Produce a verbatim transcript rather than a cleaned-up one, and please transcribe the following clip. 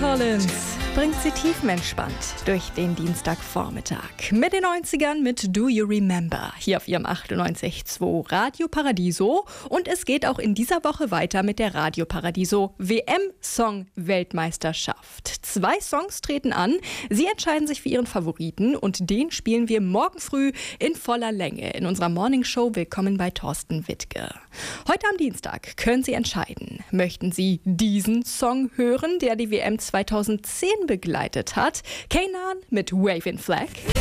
Collins bringt sie tiefenentspannt durch den Dienstagvormittag. Mit den neunzigern mit Do You Remember hier auf ihrem achtundneunzig Komma zwei Radio Paradiso. Und es geht auch in dieser Woche weiter mit der Radio Paradiso W M-Song-Weltmeisterschaft. Zwei Songs treten an. Sie entscheiden sich für ihren Favoriten und den spielen wir morgen früh in voller Länge in unserer Morning Show. Willkommen bei Thorsten Wittke. Heute am Dienstag können Sie entscheiden. Möchten Sie diesen Song hören, der die W M zweitausendzehn begleitet hat? Kanan mit Waving Flag.